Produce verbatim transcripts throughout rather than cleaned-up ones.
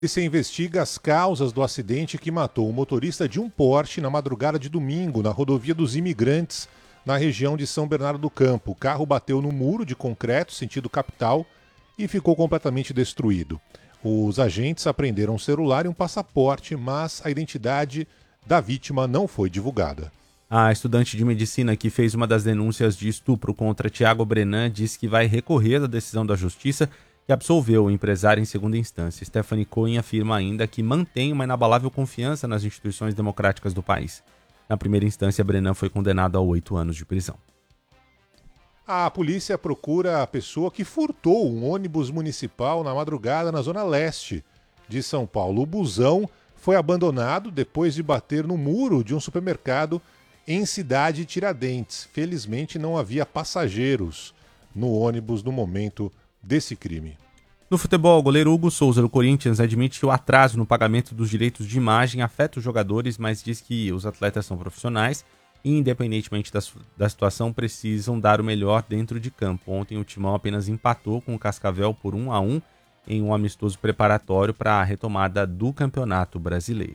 E se investiga as causas do acidente que matou o motorista de um Porsche na madrugada de domingo, na rodovia dos Imigrantes, na região de São Bernardo do Campo. O carro bateu no muro de concreto, sentido capital, e ficou completamente destruído. Os agentes apreenderam um celular e um passaporte, mas a identidade da vítima não foi divulgada. A estudante de medicina que fez uma das denúncias de estupro contra Tiago Brenan disse que vai recorrer da decisão da justiça que absolveu o empresário em segunda instância. Stephanie Cohen afirma ainda que mantém uma inabalável confiança nas instituições democráticas do país. Na primeira instância, Brenan foi condenado a oito anos de prisão. A polícia procura a pessoa que furtou um ônibus municipal na madrugada na zona leste de São Paulo. O busão foi abandonado depois de bater no muro de um supermercado em Cidade Tiradentes. Felizmente não havia passageiros no ônibus no momento desse crime. No futebol, o goleiro Hugo Souza do Corinthians admite que o atraso no pagamento dos direitos de imagem afeta os jogadores, mas diz que os atletas são profissionais e, independentemente da, da situação, precisam dar o melhor dentro de campo. Ontem o Timão apenas empatou com o Cascavel por um a um em um amistoso preparatório para a retomada do Campeonato Brasileiro.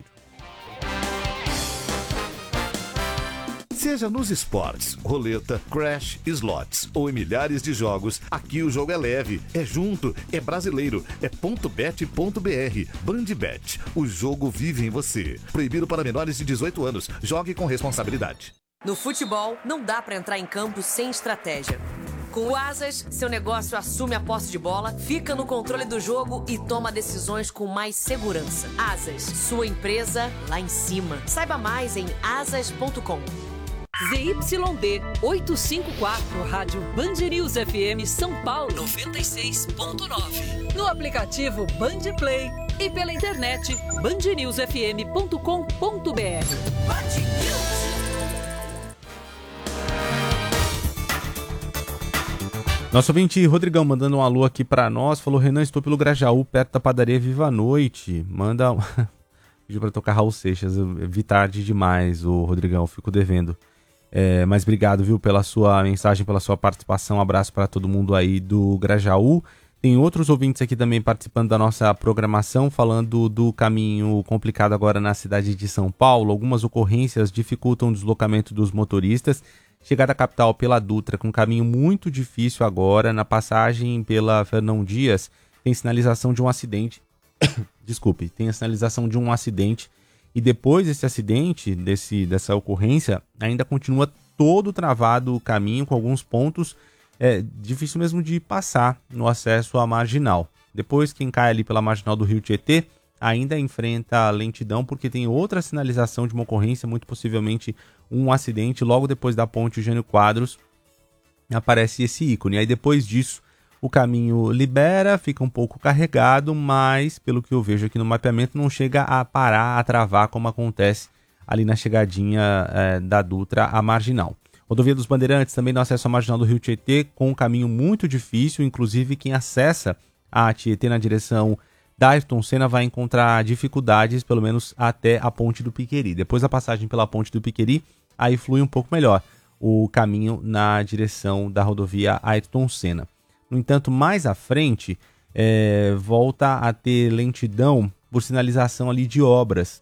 Seja nos esportes, roleta, crash, slots ou em milhares de jogos, aqui o jogo é leve, é junto, é brasileiro, é ponto bet ponto br. Bandbet, o jogo vive em você. Proibido para menores de dezoito anos. Jogue com responsabilidade. No futebol, não dá para entrar em campo sem estratégia. Com o Asas, seu negócio assume a posse de bola, fica no controle do jogo e toma decisões com mais segurança. Asas, sua empresa lá em cima. Saiba mais em asas ponto com. Z Y D oitocentos e cinquenta e quatro, Rádio Band News F M São Paulo noventa e seis ponto nove. No aplicativo Band Play e pela internet band news f m ponto com ponto b r. Nosso ouvinte Rodrigão mandando um alô aqui pra nós, falou: Renan, estou pelo Grajaú, perto da padaria Viva a Noite. Manda um... Pediu pra tocar Raul Seixas, eu vi tarde demais, o Rodrigão, fico devendo. É, mas obrigado, viu, pela sua mensagem, pela sua participação. Um abraço para todo mundo aí do Grajaú. Tem outros ouvintes aqui também participando da nossa programação, falando do caminho complicado agora na cidade de São Paulo. Algumas ocorrências dificultam o deslocamento dos motoristas. Chegada à capital pela Dutra, com um caminho muito difícil agora. Na passagem pela Fernão Dias, tem sinalização de um acidente. Desculpe, tem a sinalização de um acidente. E depois desse acidente, desse, dessa ocorrência, ainda continua todo travado o caminho, com alguns pontos é, difícil mesmo de passar no acesso à marginal. Depois, quem cai ali pela marginal do Rio Tietê ainda enfrenta lentidão, porque tem outra sinalização de uma ocorrência, muito possivelmente um acidente. Logo depois da ponte Jânio Quadros, aparece esse ícone. Aí depois disso, o caminho libera, fica um pouco carregado, mas pelo que eu vejo aqui no mapeamento não chega a parar, a travar, como acontece ali na chegadinha é, da Dutra à marginal. Rodovia dos Bandeirantes também no acesso à marginal do Rio Tietê, com um caminho muito difícil, inclusive quem acessa a Tietê na direção da Ayrton Senna vai encontrar dificuldades, pelo menos até a ponte do Piqueri. Depois da passagem pela ponte do Piqueri, aí flui um pouco melhor o caminho na direção da rodovia Ayrton Senna. No entanto, mais à frente, é, volta a ter lentidão por sinalização ali de obras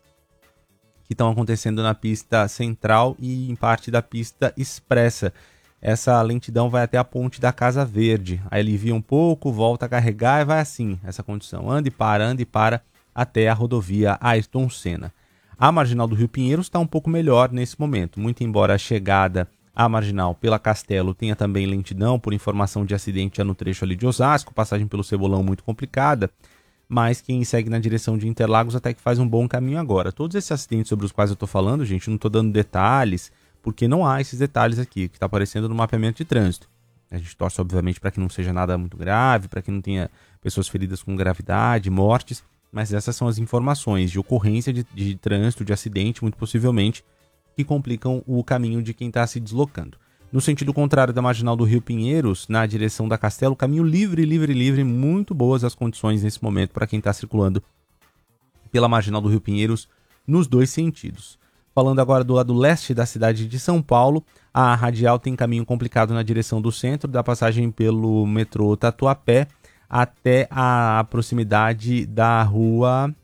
que estão acontecendo na pista central e em parte da pista expressa. Essa lentidão vai até a ponte da Casa Verde. Aí alivia um pouco, volta a carregar e vai assim, essa condição. Anda e para, anda e para, até a rodovia Ayrton Senna. A marginal do Rio Pinheiros está um pouco melhor nesse momento, muito embora a chegada a marginal pela Castelo tenha também lentidão por informação de acidente já no trecho ali de Osasco, passagem pelo Cebolão muito complicada, mas quem segue na direção de Interlagos até que faz um bom caminho agora. Todos esses acidentes sobre os quais eu estou falando, gente, não estou dando detalhes, porque não há esses detalhes aqui, que está aparecendo no mapeamento de trânsito. A gente torce, obviamente, para que não seja nada muito grave, para que não tenha pessoas feridas com gravidade, mortes, mas essas são as informações de ocorrência de, de trânsito, de acidente, muito possivelmente, que complicam o caminho de quem está se deslocando. No sentido contrário da marginal do Rio Pinheiros, na direção da Castelo, caminho livre, livre, livre, muito boas as condições nesse momento para quem está circulando pela marginal do Rio Pinheiros nos dois sentidos. Falando agora do lado leste da cidade de São Paulo, a radial tem caminho complicado na direção do centro, da passagem pelo metrô Tatuapé, até a proximidade da rua